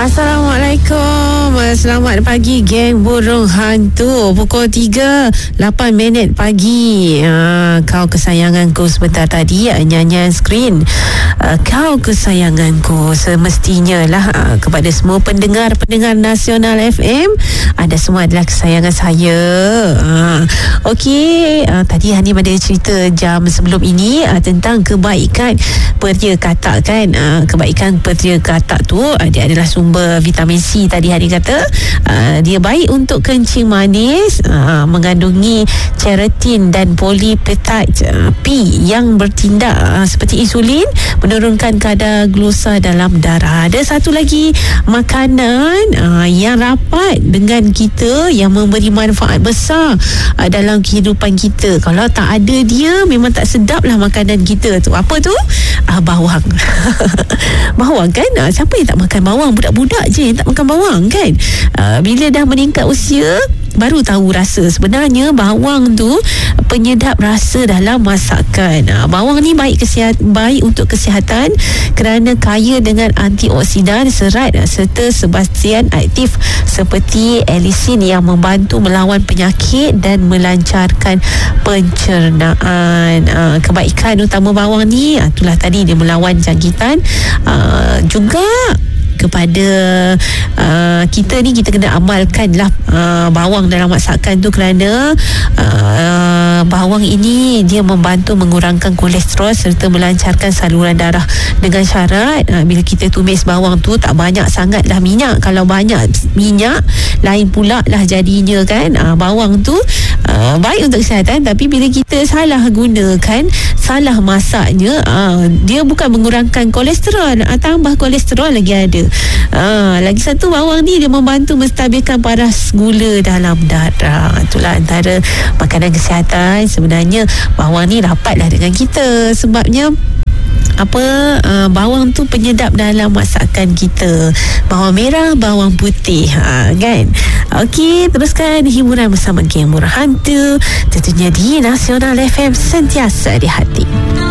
Assalamualaikum. Selamat pagi geng burung hantu. Pukul 3:08 pagi. Kau kesayanganku sebentar tadi, nyanyian skrin. Kau kesayanganku. Semestinya lah kepada semua pendengar Nasional FM, anda semua adalah kesayangan saya. Okey, tadi Hanim ada cerita jam sebelum ini tentang kebaikan peria katak kan. Kebaikan peria katak tu dia adalah sumber vitamin C. Tadi Hanim kata dia baik untuk kencing manis, mengandungi keratin dan polipeptide P yang bertindak seperti insulin, menurunkan kadar glukosa dalam darah. Ada satu lagi makanan yang rapat dengan kita, yang memberi manfaat besar dalam kehidupan kita. Kalau tak ada dia, memang tak sedap lah makanan kita tu. Apa tu? Bawang. Bawang kan, siapa yang tak makan bawang? Budak-budak je yang tak makan bawang kan. Bila dah meningkat usia, baru tahu rasa sebenarnya bawang tu penyedap rasa dalam masakan. Bawang ni baik untuk kesihatan kerana kaya dengan antioksidan, serat serta sebastian aktif seperti alisin yang membantu melawan penyakit dan melancarkan pencernaan. Kebaikan utama bawang ni itulah tadi, dia melawan jangkitan, juga kepada kita ni, kita kena amalkan lah bawang dalam masakan tu, kerana bawang ini dia membantu mengurangkan kolesterol serta melancarkan saluran darah, dengan syarat bila kita tumis bawang tu tak banyak sangat lah minyak. Kalau banyak minyak lain pula lah jadinya kan. Bawang tu baik untuk kesihatan, tapi bila kita salah gunakan, salah masaknya, dia bukan mengurangkan kolesterol, tambah kolesterol lagi ada. Lagi satu, bawang ni dia membantu menstabilkan paras gula dalam darah. Itulah antara makanan kesihatan. Sebenarnya bawang ni rapatlah dengan kita, sebabnya bawang tu penyedap dalam masakan kita. Bawang merah, bawang putih, kan. Okey, teruskan hiburan bersama geng burung hantu, tentunya di Nasional FM, sentiasa di hati.